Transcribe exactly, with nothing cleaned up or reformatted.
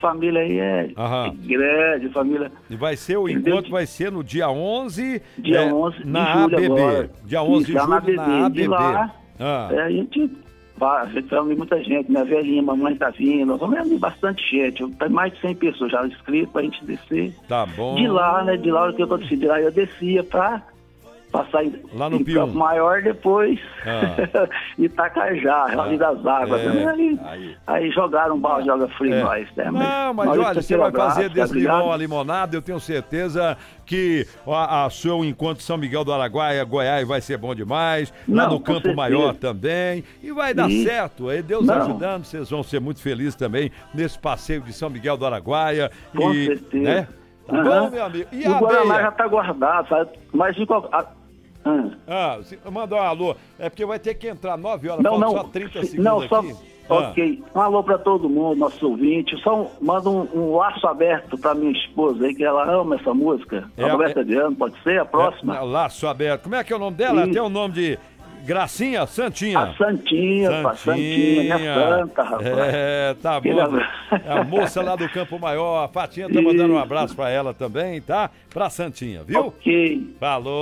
família aí é, é grande, família... E vai ser, o Entendeu? encontro vai ser no dia onze... Dia é, onze na de julho A B B. agora. Dia onze de Isso, julho na A B B. na A B B. De lá, Ah. é, a gente vai, a gente vai unir muita gente. Minha velhinha, mamãe tá vindo. Nós vamos unir bastante gente. Tem mais de cem pessoas já inscritas pra gente descer. Tá bom. De lá, né? De lá, o que aconteceu? De lá eu descia pra passar em, Lá no em Pium. Campo Maior, depois Ah. Itacajá, Rally das Águas. É, Né? Aí, aí. aí jogaram um balde de água fria É. nós, né? Não, mas nós olha, aqui você um vai abraço, fazer tá desse ligado? limão a limonada, eu tenho certeza que a, a seu encontro em São Miguel do Araguaia, Goiás, vai ser bom demais, lá Não, no com Campo certeza. Maior também, e vai dar E- certo, aí Deus Não. ajudando, vocês vão ser muito felizes também nesse passeio de São Miguel do Araguaia. Com e, certeza. Né? Tá Aham. bom, meu amigo? E, E a o Guaraná abeia? já tá guardado, sabe? Mas de qualquer... ah, ah. Ah, se- manda um alô, é porque vai ter que entrar nove horas, Não, falta não. só trinta se- segundos não, só... aqui. Ah. Ok. Um alô pra todo mundo, nossos ouvintes. Só um, manda um, um laço aberto pra minha esposa aí, que ela ama essa música. É, a Roberta é- Adriano, pode ser? A próxima? É, laço aberto. Como é que é o nome dela? Isso. Tem o nome de Gracinha Santinha. A Santinha, pá, Santinha, minha santa, rapaz. É, tá bom. Aquele abraço. É a moça lá do Campo Maior. A Fatinha tá mandando um abraço pra ela também, tá? Pra Santinha, viu? Ok. Falou.